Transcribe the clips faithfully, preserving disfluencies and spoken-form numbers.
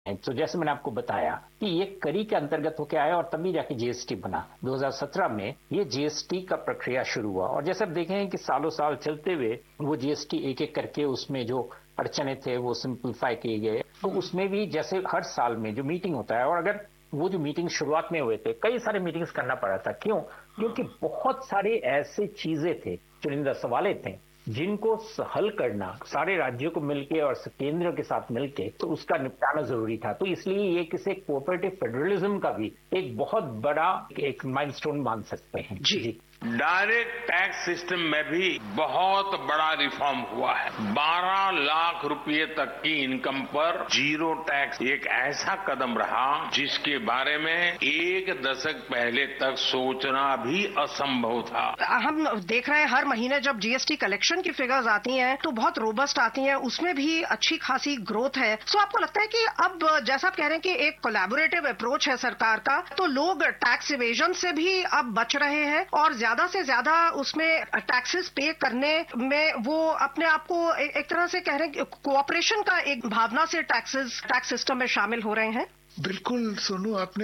तो जैसे मैंने आपको बताया कि ये करी के अंतर्गत होके आया और तभी जाके जीएसटी बना। दो हज़ार सत्रह में ये जीएसटी का प्रक्रिया शुरू हुआ और जैसे आप देखें कि सालों साल चलते हुए वो जीएसटी एक एक करके उसमें जो अड़चने थे वो सिंप्लीफाई किए गए। तो उसमें भी जैसे हर साल में जो मीटिंग होता है, और अगर वो जो मीटिंग शुरुआत में हुए थे, कई सारे मीटिंग्स करना पड़ा था। क्यों? क्योंकि बहुत सारे ऐसे चीजें थे, चुनिंदा सवाले थे जिनको हल करना सारे राज्यों को मिलके और केंद्र के साथ मिलके तो उसका निपटाना जरूरी था। तो इसलिए ये किसी कोऑपरेटिव फेडरलिज्म का भी एक बहुत बड़ा एक माइलस्टोन मान सकते हैं। जी, जी। डायरेक्ट टैक्स सिस्टम में भी बहुत बड़ा रिफॉर्म हुआ है। बारह लाख रुपए तक की इनकम पर जीरो टैक्स एक ऐसा कदम रहा जिसके बारे में एक दशक पहले तक सोचना भी असंभव था। हम देख रहे हैं हर महीने जब जीएसटी कलेक्शन की फिगर्स आती हैं तो बहुत रोबस्ट आती हैं, उसमें भी अच्छी खासी ग्रोथ है। सो आपको लगता है कि अब जैसा आप कह रहे हैं कि एक कोलैबोरेटिव अप्रोच है सरकार का, तो लोग टैक्स इवेजन से भी अब बच रहे हैं और ज्यादा से ज्यादा उसमें टैक्सेस पे करने में वो अपने आप को एक, एक तरह से कह रहे हैं कोऑपरेशन का एक भावना से टैक्सेस टैक्स सिस्टम में शामिल हो रहे हैं। बिल्कुल सोनू, आपने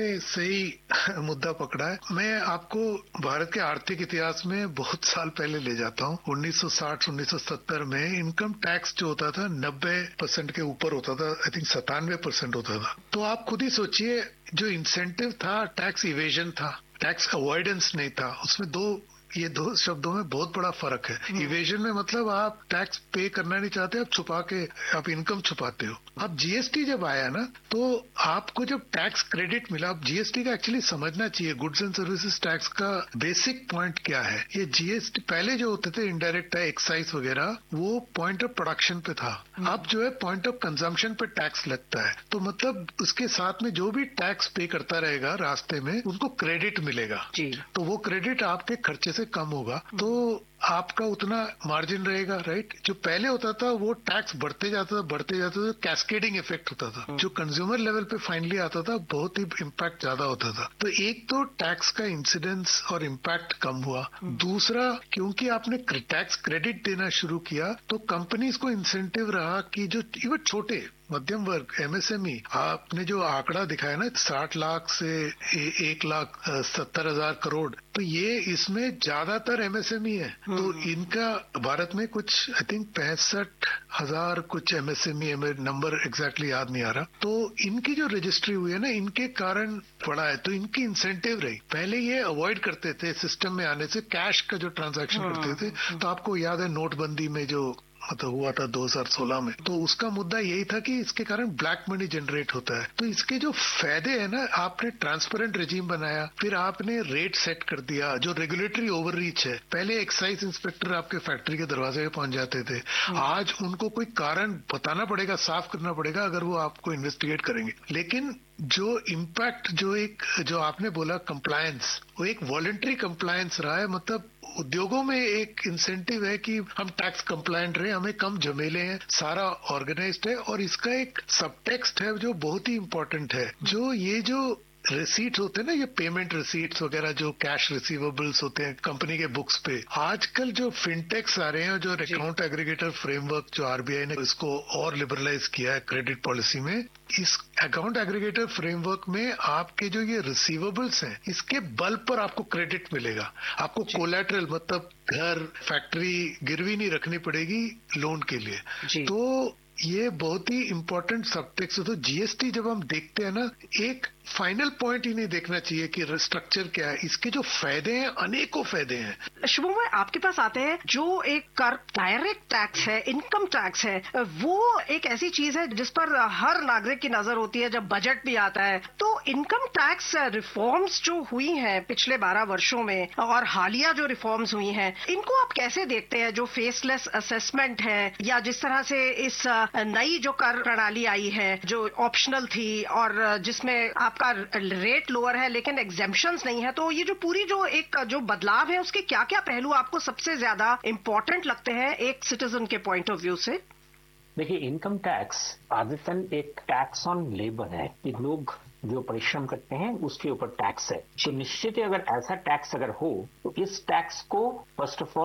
सही मुद्दा पकड़ा है। मैं आपको भारत के आर्थिक इतिहास में बहुत साल पहले ले जाता हूँ। उन्नीस सौ साठ उन्नीस सौ सत्तर में इनकम टैक्स जो होता था नब्बे परसेंट के ऊपर होता था, आई थिंक सतानवे परसेंट होता था। तो आप खुद ही सोचिए, जो इंसेंटिव था टैक्स इवेजन था, टैक्स अवॉइडेंस नहीं था। उसमें दो ये दो शब्दों में बहुत बड़ा फर्क है। इवेजन में मतलब आप टैक्स पे करना नहीं चाहते, आप छुपा के आप इनकम छुपाते हो। अब जीएसटी जब आया ना, तो आपको जब टैक्स क्रेडिट मिला, अब जीएसटी का एक्चुअली समझना चाहिए गुड्स एंड सर्विसेज टैक्स का बेसिक पॉइंट क्या है। ये जीएसटी पहले जो होते थे इनडायरेक्ट एक्साइज वगैरह, वो पॉइंट ऑफ प्रोडक्शन पे था। अब जो है पॉइंट ऑफ कंजम्पशन पे टैक्स लगता है। तो मतलब उसके साथ में जो भी टैक्स पे करता रहेगा रास्ते में, उनको क्रेडिट मिलेगा। तो वो क्रेडिट आपके खर्चे से कम होगा, तो आपका उतना मार्जिन रहेगा, राइट। जो पहले होता था वो टैक्स बढ़ते जाता था बढ़ते जाता था कैस्केडिंग इफेक्ट होता था। जो कंज्यूमर लेवल पे फाइनली आता था बहुत ही इम्पैक्ट ज्यादा होता था। तो एक तो टैक्स का इंसिडेंस और इम्पैक्ट कम हुआ। दूसरा, क्योंकि आपने टैक्स क्रेडिट देना शुरू किया तो कंपनीज को इंसेंटिव रहा कि जो इवन छोटे मध्यम वर्ग एमएसएमई, आपने जो आंकड़ा दिखाया ना साठ लाख से ए, एक लाख सत्तर हजार करोड़, तो ये इसमें ज्यादातर एमएसएमई है। तो इनका भारत में कुछ आई थिंक पैंसठ हजार कुछ एमएसएमई, नंबर एग्जैक्टली याद नहीं आ रहा। तो इनकी जो रजिस्ट्री हुई है ना, इनके कारण पड़ा है। तो इनकी इंसेंटिव रही। पहले ये अवॉइड करते थे सिस्टम में आने से, कैश का जो ट्रांजैक्शन करते थे। तो आपको याद है नोटबंदी में जो मतलब हुआ था दो हज़ार सोलह में, तो उसका मुद्दा यही था कि इसके कारण ब्लैक मनी जनरेट होता है। तो इसके जो फायदे हैं ना, आपने ट्रांसपेरेंट रेजिम बनाया, फिर आपने रेट सेट कर दिया, जो रेगुलेटरी ओवररीच है। पहले एक्साइज इंस्पेक्टर आपके फैक्ट्री के दरवाजे पे पहुंच जाते थे, आज उनको कोई कारण बताना पड़ेगा, साफ करना पड़ेगा अगर वो आपको इन्वेस्टिगेट करेंगे। लेकिन जो इम्पैक्ट जो एक जो आपने बोला कंप्लायंस, वो एक वॉलंटरी कंप्लायंस रहा है। मतलब उद्योगों में एक इंसेंटिव है कि हम टैक्स कंप्लायंट रहे, हमें कम झमेले हैं, सारा ऑर्गेनाइज्ड है। और इसका एक सब टेक्स्ट है जो बहुत ही इम्पोर्टेंट है। जो ये जो रिसीट्स होते हैं ना, ये पेमेंट रिसीट्स वगैरह, जो कैश रिसीवेबल्स होते हैं कंपनी के बुक्स पे, आजकल जो फिनटेक्स आ रहे हैं, जो अकाउंट एग्रीगेटर फ्रेमवर्क जो आरबीआई ने इसको और लिबरलाइज किया है क्रेडिट पॉलिसी में, इस अकाउंट एग्रीगेटर फ्रेमवर्क में आपके जो ये रिसीवेबल्स हैं, इसके बल पर आपको क्रेडिट मिलेगा। आपको कोलैटरल मतलब घर, फैक्ट्री गिरवी नहीं रखनी पड़ेगी लोन के लिए। तो ये बहुत ही इम्पोर्टेंट सबटेक्स्ट। तो जीएसटी जब हम देखते हैं ना, एक फाइनल पॉइंट ही नहीं देखना चाहिए कि स्ट्रक्चर क्या है, इसके जो फायदे हैं अनेकों फायदे हैं। शुभम भाई, आपके पास आते हैं, जो एक कर डायरेक्ट टैक्स है, इनकम टैक्स है, वो एक ऐसी चीज है जिस पर हर नागरिक की नजर होती है जब बजट भी आता है। तो इनकम टैक्स रिफॉर्म्स जो हुई हैं पिछले बारह वर्षों में और हालिया जो रिफॉर्म्स हुई हैं, इनको आप कैसे देखते हैं? जो फेसलेस असेसमेंट है, या जिस तरह से इस नई जो कर प्रणाली आई है जो ऑप्शनल थी और जिसमें आपका रेट लोअर है लेकिन एग्जेम्पशंस नहीं है, तो ये जो पूरी जो एक जो बदलाव है उसके क्या क्या पहलू आपको सबसे ज्यादा इम्पोर्टेंट लगते हैं एक सिटीजन के पॉइंट ऑफ व्यू से? देखिए, इनकम टैक्स आदतन एक टैक्स ऑन लेबर है कि लोग जो परिश्रम करते हैं उसके ऊपर टैक्स है। तो निश्चित ही अगर ऐसा टैक्स अगर हो तो इस टैक्स को फर्स्ट ऑफ ऑल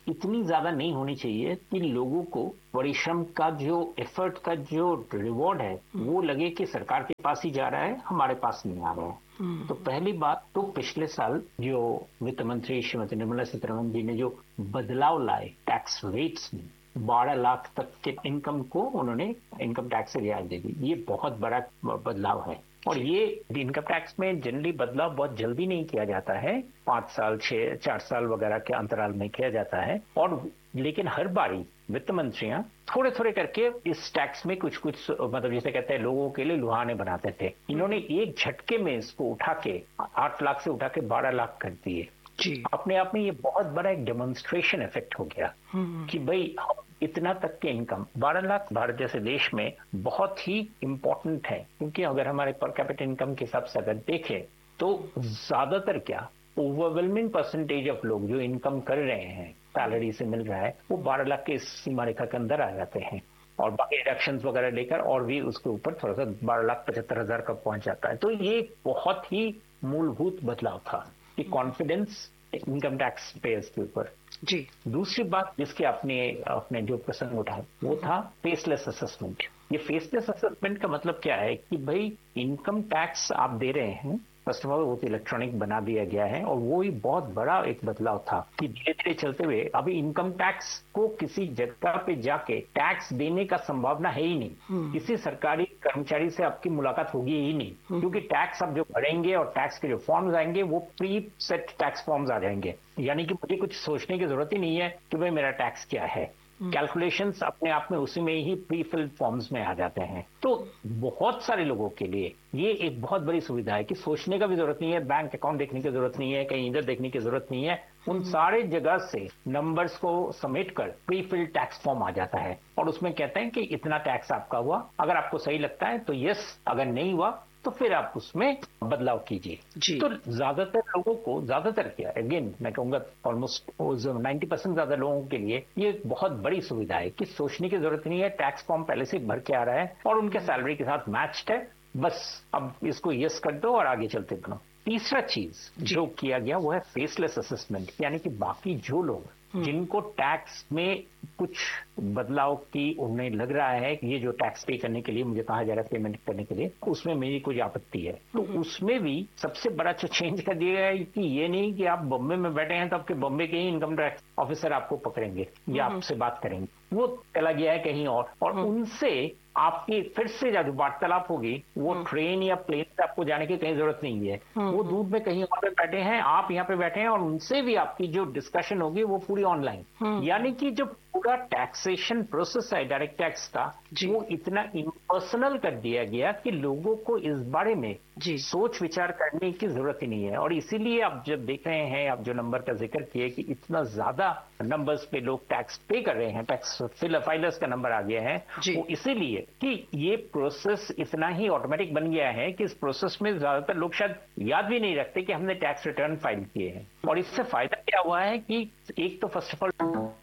इतनी ज्यादा नहीं होनी चाहिए कि लोगों को परिश्रम का जो एफर्ट का जो रिवॉर्ड है वो लगे कि सरकार के पास ही जा रहा है, हमारे पास नहीं आ रहा है। तो पहली बात तो पिछले साल जो वित्त मंत्री श्रीमती निर्मला सीतारमण जी ने जो बदलाव लाए टैक्स रेट्स में, बारह लाख तक के इनकम को उन्होंने इनकम टैक्स से रियायत दे दी, ये बहुत बड़ा बदलाव है। और ये इनकम टैक्स में जनरली बदलाव बहुत जल्दी नहीं किया जाता है, पांच साल छह चार साल वगैरह के अंतराल में किया जाता है। और लेकिन हर बारी वित्त मंत्रियां थोड़े थोड़े करके इस टैक्स में कुछ कुछ मतलब जैसे कहते हैं लोगों के लिए लुहाने बनाते थे। इन्होंने एक झटके में इसको उठा के आठ लाख से उठा के बारह लाख कर दिए। अपने आप में ये बहुत बड़ा एक डेमोन्स्ट्रेशन इफेक्ट हो गया कि भाई इतना तक के इनकम बारह लाख भारत जैसे देश में बहुत ही इंपॉर्टेंट है, क्योंकि अगर हमारे पर कैपिटा इनकम के हिसाब से अगर देखें तो ज्यादातर क्या ओवरवेलमिंग परसेंटेज ऑफ लोग जो इनकम कर रहे हैं सैलरी से मिल रहा है वो बारह लाख के इस सीमा रेखा के अंदर आ जाते हैं, और बाकी डिडक्शन वगैरह लेकर और भी उसके ऊपर थोड़ा सा बारह लाख पचहत्तर हजार का पहुंच जाता है। तो ये बहुत ही मूलभूत बदलाव था कि कॉन्फिडेंस इनकम टैक्स पेयर्स के ऊपर। जी दूसरी बात जिसके आपने अपने जो प्रसंग उठाया वो था फेसलेस असेसमेंट। ये फेसलेस असेसमेंट का मतलब क्या है कि भाई इनकम टैक्स आप दे रहे हैं, फर्स्ट ऑफ ऑल वो तो इलेक्ट्रॉनिक बना दिया गया है, और वो ही बहुत बड़ा एक बदलाव था कि धीरे धीरे चलते हुए अभी इनकम टैक्स को किसी जगह पे जाके टैक्स देने का संभावना है ही नहीं, किसी सरकारी कर्मचारी से आपकी मुलाकात होगी ही नहीं, क्योंकि टैक्स आप जो भरेंगे और टैक्स के जो फॉर्म्स आएंगे वो प्री सेट टैक्स फॉर्म्स आ जाएंगे, यानी कि मुझे कुछ सोचने की जरूरत ही नहीं है कि भाई मेरा टैक्स क्या है। कैलकुलेशंस अपने आप में उसी में ही प्री फिल्ड फॉर्म्स में आ जाते हैं। तो बहुत सारे लोगों के लिए ये एक बहुत बड़ी सुविधा है कि सोचने का भी जरूरत नहीं है, बैंक अकाउंट देखने की जरूरत नहीं है, कहीं इधर देखने की जरूरत नहीं है, उन सारे जगह से नंबर्स को समेट कर प्री फिल्ड टैक्स फॉर्म आ जाता है और उसमें कहते हैं कि इतना टैक्स आपका हुआ, अगर आपको सही लगता है तो यस, अगर नहीं हुआ तो फिर आप उसमें बदलाव कीजिए। तो ज्यादातर लोगों को, ज्यादातर क्या अगेन मैं कहूंगा ऑलमोस्ट नब्बे परसेंट ज्यादा लोगों के लिए ये बहुत बड़ी सुविधा है कि सोचने की जरूरत नहीं है, टैक्स फॉर्म पहले से भर के आ रहा है और उनके सैलरी के साथ मैच्ड है, बस अब इसको यस कर दो और आगे चलते बनो। तीसरा चीज जो किया गया वो है फेसलेस असेसमेंट, यानी कि बाकी जो लोग जिनको टैक्स में कुछ बदलाव की उन्हें लग रहा है कि ये जो टैक्स पे करने के लिए मुझे कहा जा रहा है पेमेंट करने के लिए, उसमें मेरी कोई आपत्ति है, तो उसमें भी सबसे बड़ा जो चेंज कर दिया गया है कि ये नहीं कि आप बॉम्बे में बैठे हैं तो आपके बॉम्बे के ही इनकम टैक्स ऑफिसर आपको पकड़ेंगे या आपसे बात करेंगे, वो चला गया है कहीं और, और उनसे आपकी फिर से जो वार्तालाप होगी वो ट्रेन या प्लेन से आपको जाने की कहीं जरूरत नहीं है, वो दूर में कहीं और पे बैठे हैं, आप यहाँ पे बैठे हैं और उनसे भी आपकी जो डिस्कशन होगी वो पूरी ऑनलाइन। यानी कि जो पूरा टैक्सेशन प्रोसेस है डायरेक्ट टैक्स का वो इतना इम्पर्सनल कर दिया गया कि लोगों को इस बारे में सोच विचार करने की जरूरत ही नहीं है। और इसीलिए आप जब देख रहे हैं, आप जो नंबर का जिक्र किए कि इतना ज्यादा नंबर्स पे लोग टैक्स पे कर रहे हैं, टैक्स फाइलर्स का नंबर आ गया है, वो इसीलिए कि ये प्रोसेस इतना ही ऑटोमेटिक बन गया है कि इस प्रोसेस में ज्यादातर लोग शायद याद भी नहीं रखते कि हमने टैक्स रिटर्न फाइल किए हैं। और इससे फायदा क्या हुआ है कि एक तो फर्स्ट ऑफ ऑल